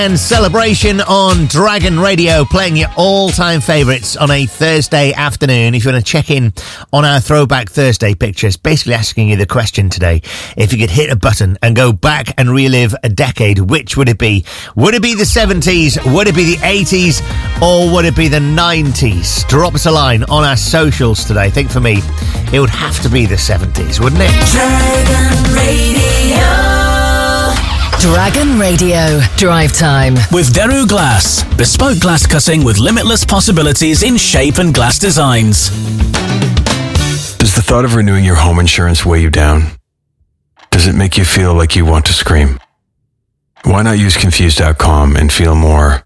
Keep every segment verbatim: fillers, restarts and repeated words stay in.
And Celebration on Dragon Radio, playing your all-time favourites on a Thursday afternoon. If you want to check in on our Throwback Thursday pictures, basically asking you the question today: if you could hit a button and go back and relive a decade, which would it be? Would it be the seventies? Would it be the eighties? Or would it be the nineties? Drop us a line on our socials today. I think for me, it would have to be the seventies, wouldn't it? Dragon Radio. Dragon Radio Drive Time with Deru Glass, bespoke glass cutting with limitless possibilities in shape and glass designs. Does the thought of renewing your home insurance weigh you down? Does it make you feel like you want to scream? Why not use Confused dot com and feel more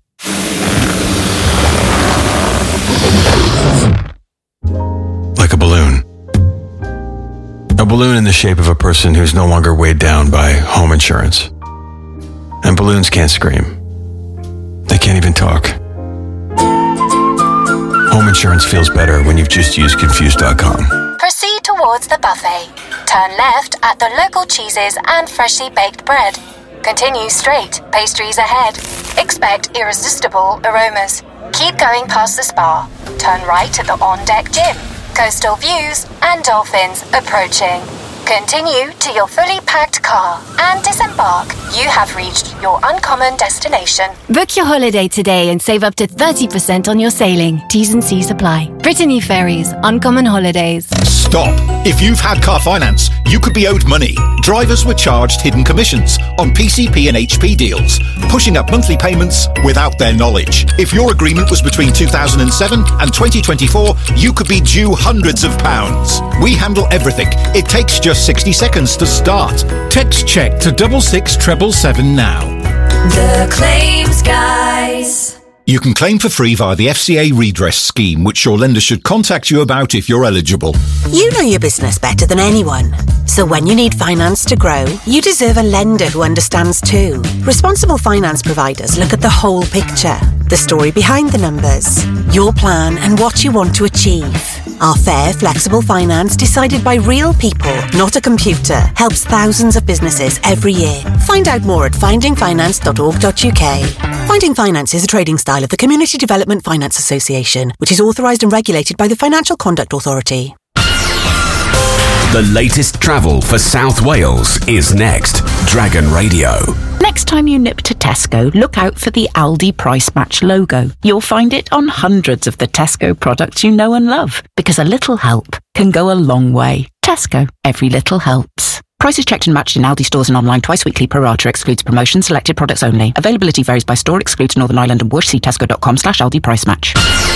like a balloon? A balloon in the shape of a person who's no longer weighed down by home insurance. And balloons can't scream. They can't even talk. Home insurance feels better when you've just used Confused dot com. Proceed towards the buffet. Turn left at the local cheeses and freshly baked bread. Continue straight, pastries ahead. Expect irresistible aromas. Keep going past the spa. Turn right at the on-deck gym. Coastal views and dolphins approaching. Continue to your fully packed car and disembark. You have reached your uncommon destination. Book your holiday today and save up to thirty percent on your sailing. T's and C's apply. Brittany Ferries, Uncommon Holidays. Stop. If you've had car finance, you could be owed money. Drivers were charged hidden commissions on P C P and H P deals, pushing up monthly payments without their knowledge. If your agreement was between two thousand seven and twenty twenty-four, you could be due hundreds of pounds. We handle everything. It takes just sixty seconds to start. Text check to double six treble seven now. The Claims Guys. You can claim for free via the F C A redress scheme, which your lender should contact you about if you're eligible. You know your business better than anyone. So when you need finance to grow, you deserve a lender who understands too. Responsible finance providers look at the whole picture, the story behind the numbers, your plan and what you want to achieve. Our fair, flexible finance decided by real people, not a computer, helps thousands of businesses every year. Find out more at finding finance dot org dot U K. Finding Finance is a trading style of the Community Development Finance Association, which is authorised and regulated by the Financial Conduct Authority. The latest travel for South Wales is next. Dragon Radio. Next time you nip to Tesco, look out for the Aldi Price Match logo. You'll find it on hundreds of the Tesco products you know and love, because a little help can go a long way. Tesco, every little helps. Prices checked and matched in Aldi stores and online twice weekly. Pro rata excludes promotions, selected products only. Availability varies by store, excludes Northern Ireland and Worcester. See tesco.com slash Aldi Price Match.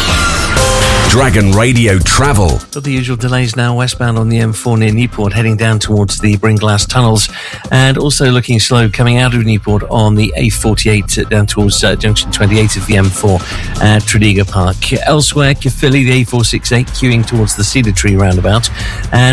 Dragon Radio Travel. Got the usual delays now westbound on the M four near Newport, heading down towards the Bringlass tunnels, and also looking slow coming out of Newport on the A forty-eight down towards uh, junction twenty-eight of the M four at Tredegar Park. Elsewhere, Caerphilly, the A four sixty-eight queuing towards the Cedar Tree roundabout, and